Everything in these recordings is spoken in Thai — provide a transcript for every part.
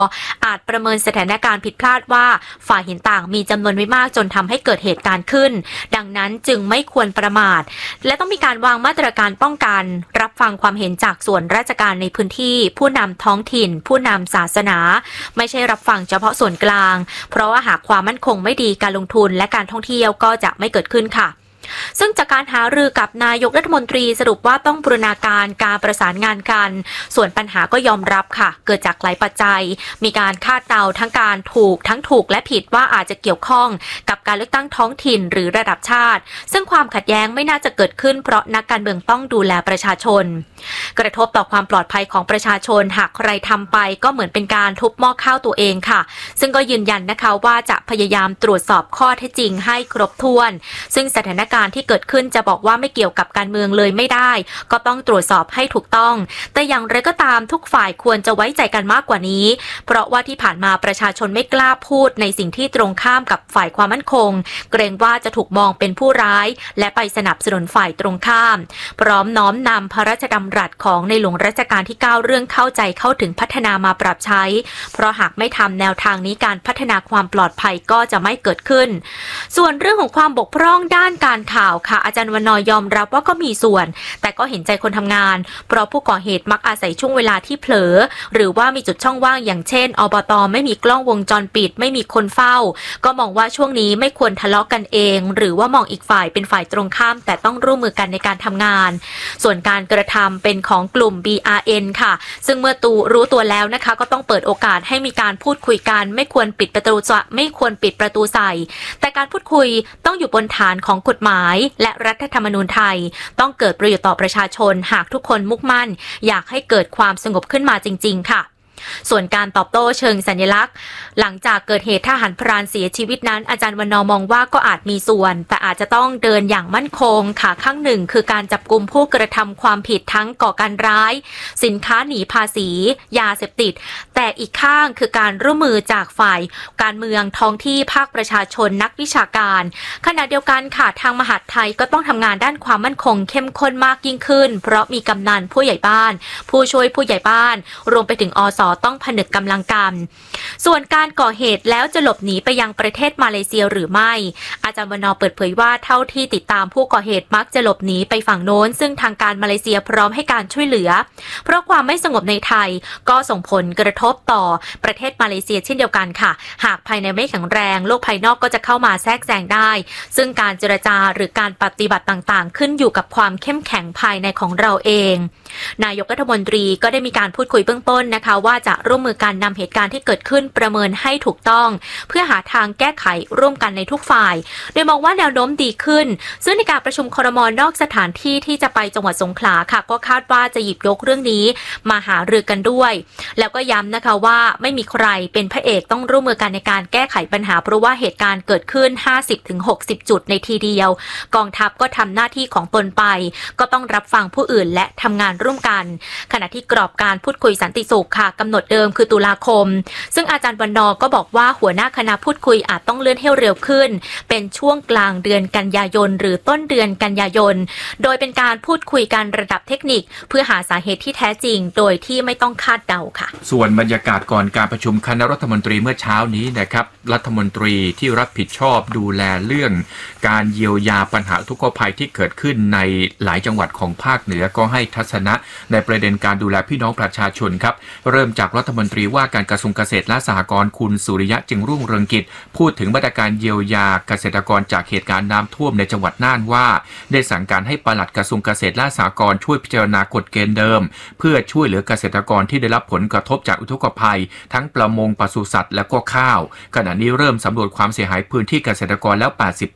อาจประเมินสถานการณ์ผิดพลาดว่าฝ่ายเห็นต่างมีจำนวนไม่มากจนทำให้เกิดเหตุการณ์ขึ้นดังนั้นจึงไม่ควรประมาทและต้องมีการวางมาตรการป้องกันรับฟังความเห็นจากส่วนราชการในพื้นที่ผู้นำท้องถิ่นผู้นำศาสนาไม่ใช่รับฟังเฉพาะส่วนกลางเพราะว่าหากความมั่นคงไม่ดีการลงทุนและการท่องเที่ยวก็จะไม่เกิดขึ้นค่ะซึ่งจากการหารือกับนายกรัฐมนตรีสรุปว่าต้องบูรณาการการประสานงานกันส่วนปัญหาก็ยอมรับค่ะเกิดจากหลายปัจจัยมีการคาดเดาทั้งการถูกและผิดว่าอาจจะเกี่ยวข้องกับการเลือกตั้งท้องถิ่นหรือระดับชาติซึ่งความขัดแย้งไม่น่าจะเกิดขึ้นเพราะนักการเมืองต้องดูแลประชาชนกระทบต่อความปลอดภัยของประชาชนหากใครทำไปก็เหมือนเป็นการทุบหม้อข้าวตัวเองค่ะซึ่งก็ยืนยันนะคะว่าจะพยายามตรวจสอบข้อเท็จจริงให้ครบถ้วนซึ่งสถานการณ์ที่เกิดขึ้นจะบอกว่าไม่เกี่ยวกับการเมืองเลยไม่ได้ก็ต้องตรวจสอบให้ถูกต้องแต่อย่างไรก็ตามทุกฝ่ายควรจะไว้ใจกันมากกว่านี้เพราะว่าที่ผ่านมาประชาชนไม่กล้าพูดในสิ่งที่ตรงข้ามกับฝ่ายความมั่นคงเกรงว่าจะถูกมองเป็นผู้ร้ายและไปสนับสนุนฝ่ายตรงข้ามพร้อมน้อมนำพระราชดำรัสของในหลวงรัชกาลที่ 9เรื่องเข้าใจเข้าถึงพัฒนามาปรับใช้เพราะหากไม่ทำแนวทางนี้การพัฒนาความปลอดภัยก็จะไม่เกิดขึ้นส่วนเรื่องของความบกพร่องด้านการข่าวค่ะอาจารย์วรรณยอมรับว่าก็มีส่วนแต่ก็เห็นใจคนทำงานเพราะผู้ก่อเหตุมักอาศัยช่วงเวลาที่เผลอหรือว่ามีจุดช่องว่างอย่างเช่นอบต.ไม่มีกล้องวงจรปิดไม่มีคนเฝ้าก็มองว่าช่วงนี้ไม่ควรทะเลาะกันเองหรือว่ามองอีกฝ่ายเป็นฝ่ายตรงข้ามแต่ต้องร่วมมือกันในการทำงานส่วนการกระทำเป็นของกลุ่ม BRN ค่ะซึ่งเมื่อรู้ตัวแล้วนะคะก็ต้องเปิดโอกาสให้มีการพูดคุยกันไม่ควรปิดประตูใส่แต่การพูดคุยต้องอยู่บนฐานของกฎหมายและรัฐธรรมนูญไทยต้องเกิดประโยชน์ต่อประชาชนหากทุกคนมุ่งมั่นอยากให้เกิดความสงบขึ้นมาจริงๆค่ะส่วนการตอบโต้เชิงสัญลักษณ์หลังจากเกิดเหตุทหารพรานเสียชีวิตนั้นอาจารย์วรรณมองว่าก็อาจมีส่วนแต่อาจจะต้องเดินอย่างมั่นคงค่ะข้างหนึ่งคือการจับกุมผู้กระทำความผิดทั้งก่อการร้ายสินค้าหนีภาษียาเสพติดแต่อีกข้างคือการร่วมมือจากฝ่ายการเมืองท้องที่ภาคประชาชนนักวิชาการขณะเดียวกันค่ะทางมหาดไทยก็ต้องทำงานด้านความมั่นคงเข้มข้นมากยิ่งขึ้นเพราะมีกำนันผู้ใหญ่บ้านผู้ช่วยผู้ใหญ่บ้านรวมไปถึงอส.ต้องผนึกกำลังกันส่วนการก่อเหตุแล้วจะหลบหนีไปยังประเทศมาเลเซียหรือไม่อาจารย์วรรณเปิดเผยว่าเท่าที่ติดตามผู้ก่อเหตุมักจะหลบหนีไปฝั่งโน้นซึ่งทางการมาเลเซียพร้อมให้การช่วยเหลือเพราะความไม่สงบในไทยก็ส่งผลกระทบต่อประเทศมาเลเซียเช่นเดียวกันค่ะหากภายในไม่แข็งแรงโลกภายนอกก็จะเข้ามาแทรกแซงได้ซึ่งการเจรจาหรือการปฏิบัติต่างๆขึ้นอยู่กับความเข้มแข็งภายในของเราเองนายกรัฐมนตรีก็ได้มีการพูดคุยเบื้องต้นนะคะว่าจะร่วมมือการนำเหตุการณ์ที่เกิดขึ้นประเมินให้ถูกต้องเพื่อหาทางแก้ไขร่วมกันในทุกฝ่ายโดยมองว่าแนวโน้มดีขึ้นซึ่งในการประชุมครม.นอกสถานที่ที่จะไปจังหวัดสงขลาค่ะก็คาดว่าจะหยิบยกเรื่องนี้มาหารือกันด้วยแล้วก็ย้ำนะคะว่าไม่มีใครเป็นพระเอกต้องร่วมมือกันในการแก้ไขปัญหาเพราะว่าเหตุการณ์เกิดขึ้น 50-60 จุดในทีเดียวกองทัพก็ทำหน้าที่ของตนไปก็ต้องรับฟังผู้อื่นและทำงานร่วมกันขณะที่กรอบการพูดคุยสันติสุขค่ะกำหนดเดิมคือตุลาคมซึ่งอาจารย์วรรณก็บอกว่าหัวหน้าคณะพูดคุยอาจต้องเลื่อนให้เร็วขึ้นเป็นช่วงกลางเดือนกันยายนหรือต้นเดือนกันยายนโดยเป็นการพูดคุยกันระดับเทคนิคเพื่อหาสาเหตุที่แท้จริงโดยที่ไม่ต้องคาดเดาค่ะส่วนบรรยากาศก่อนการประชุมคณะรัฐมนตรีเมื่อเช้านี้นะครับรัฐมนตรีที่รับผิดชอบดูแลเรื่องการเยียวยาปัญหาอุทกภัยที่เกิดขึ้นในหลายจังหวัดของภาคเหนือก็ให้ทัศนะในประเด็นการดูแลพี่น้องประชาชนครับเริ่มจากรัฐมนตรีว่าการกระทรวงเกษตรและสหกรณ์คุณสุริยะจึงรุ่งเรืองกิจพูดถึงมาตรการเยียวยาเกษตรกรจากเหตุการณ์น้ำท่วมในจังหวัดน่านว่าได้สั่งการให้ปลัดกระทรวงเกษตรและสหกรณ์ช่วยพิจารณากฎเกณฑ์เดิมเพื่อช่วยเหลือเกษตรกรที่ได้รับผลกระทบจากอุทกภัยทั้งประมงปศุสัตว์และก็ข้าวขณะนี้เริ่มสำรวจความเสียหายพื้นที่เกษตรกรแล้ว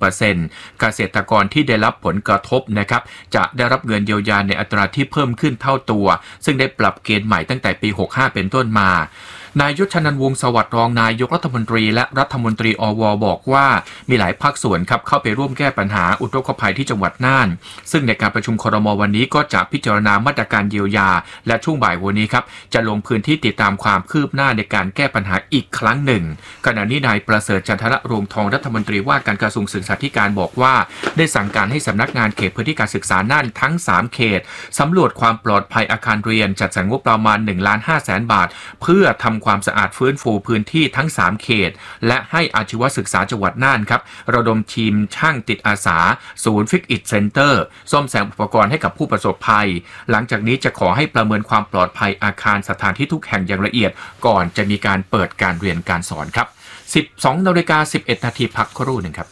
80% เกษตรกรที่ได้รับผลกระทบนะครับจะได้รับเงินเยียวยาในอัตราที่เพิ่มขึ้นเท่าตัวซึ่งได้ปรับเกณฑ์ใหม่ตั้งแต่ปี 65 เป็นต้นมา นายยศ ชนันท์ วงศ์สวัสดิ์รองนายกรัฐมนตรีและรัฐมนตรีอว.บอกว่ามีหลายภาคส่วนครับเข้าไปร่วมแก้ปัญหาอุทกภัยที่จังหวัดน่านซึ่งในการประชุมครม.วันนี้ก็จะพิจารณามาตรการเยียวยาและช่วงบ่ายวันนี้ครับจะลงพื้นที่ติดตามความคืบหน้าในการแก้ปัญหาอีกครั้งหนึ่งขณะนี้นายประเสริฐ จันทร รวงทองรัฐมนตรีว่าการกระทรวงศึกษาธิการบอกว่าได้สั่งการให้สำนักงานเขตพื้นที่การศึกษาน่านทั้ง3เขตสำรวจความปลอดภัยอาคารเรียนจัดสรรงบประมาณ 1.5 ล้านบาทเพื่อทำำความสะอาดฟื้นฟูพื้นที่ทั้ง3เขตและให้อาชีวศึกษาจังหวัดน่านครับระดมทีมช่างติดอาสาศูนย์ฟิกอิทเซ็นเตอร์ซ่อมแซมอุปกรณ์ให้กับผู้ประสบภัยหลังจากนี้จะขอให้ประเมินความปลอดภัยอาคารสถานที่ทุกแห่งอย่างละเอียดก่อนจะมีการเปิดการเรียนการสอนครับ 12:11 นาทีพักครู่หนึ่งครับ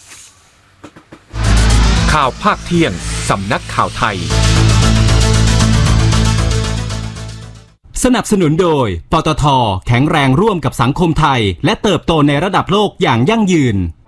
ข่าวภาคเที่ยงสำนักข่าวไทยสนับสนุนโดยปตท.แข็งแรงร่วมกับสังคมไทยและเติบโตในระดับโลกอย่างยั่งยืน